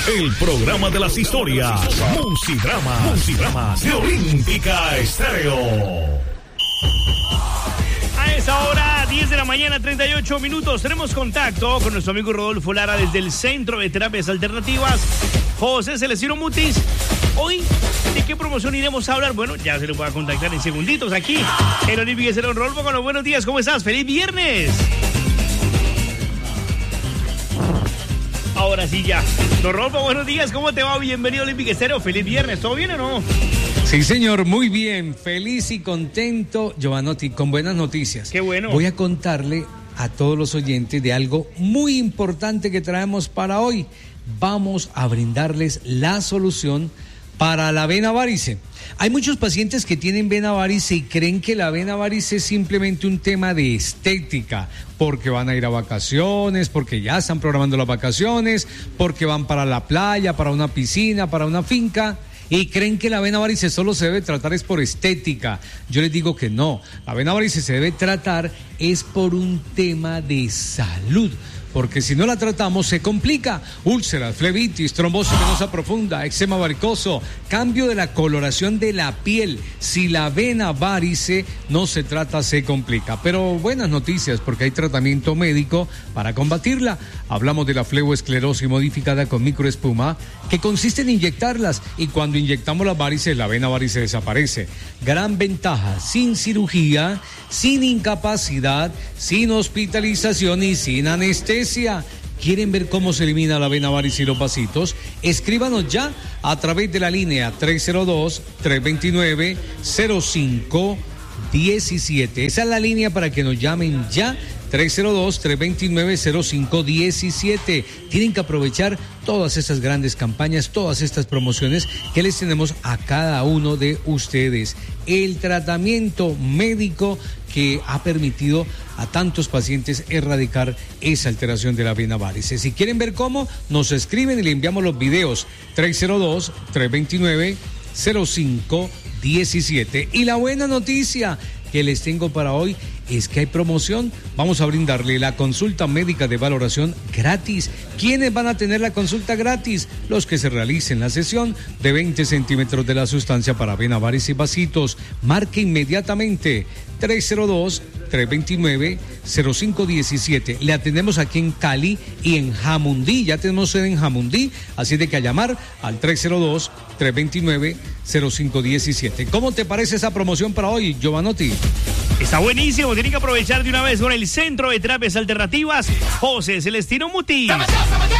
el programa de las historias. Musidrama de Olímpica Estéreo. A esa hora, 10 de la mañana, 38 minutos, tenemos contacto con nuestro amigo Rodolfo Lara desde el Centro de Terapias Alternativas. José Celestino Mutis, hoy, ¿de qué promoción iremos a hablar? Bueno, ya se lo pueda contactar en segunditos aquí en Olímpica Estéreo. Rodolfo, con los buenos días, ¿cómo estás? ¡Feliz viernes! Ahora sí ya. Don Rodolfo, buenos días, ¿cómo te va? Bienvenido a Olímpica Estéreo. ¡Feliz viernes! ¿Todo bien o no? Sí, señor, muy bien, feliz y contento, Giovanotti, con buenas noticias. Qué bueno. Voy a contarle a todos los oyentes de algo muy importante que traemos para hoy. Vamos a brindarles la solución para la vena varice. Hay muchos pacientes que tienen vena varice y creen que la vena varice es simplemente un tema de estética, porque van a ir a vacaciones, porque ya están programando las vacaciones, porque van para la playa, para una piscina, para una finca, y creen que la vena varice solo se debe tratar es por estética. Yo les digo que no, la vena varice se debe tratar es por un tema de salud. Porque si no la tratamos se complica. Úlceras, flebitis, trombosis venosa profunda, eczema varicoso, cambio de la coloración de la piel. Si la vena varice no se trata, se complica. Pero buenas noticias, porque hay tratamiento médico para combatirla. Hablamos de la fleboesclerosis modificada con microespuma, que consiste en inyectarlas. Y cuando inyectamos las varices, la vena varice desaparece. Gran ventaja, sin cirugía, sin incapacidad, sin hospitalización y sin anestesia. ¿Quieren ver cómo se elimina la vena varice y los vasitos? Escríbanos ya a través de la línea 302-329-0517. Esa es la línea para que nos llamen ya. 302-329-0517. Tienen que aprovechar todas estas grandes campañas, todas estas promociones que les tenemos a cada uno de ustedes. El tratamiento médico que ha permitido a tantos pacientes erradicar esa alteración de la vena varice. Si quieren ver cómo, nos escriben y le enviamos los videos. 302-329-0517. Y la buena noticia que les tengo para hoy es que hay promoción. Vamos a brindarle la consulta médica de valoración gratis. ¿Quiénes van a tener la consulta gratis? Los que se realicen la sesión de 20 centímetros de la sustancia para vena varice y vasitos. Marque inmediatamente 302-329-0517. Le atendemos aquí en Cali y en Jamundí. Ya tenemos sede en Jamundí, así de que a llamar al 302-329-0517. ¿Cómo te parece esa promoción para hoy, Giovanotti? Está buenísimo, tienen que aprovechar de una vez con el Centro de Terapias Alternativas José Celestino Mutis.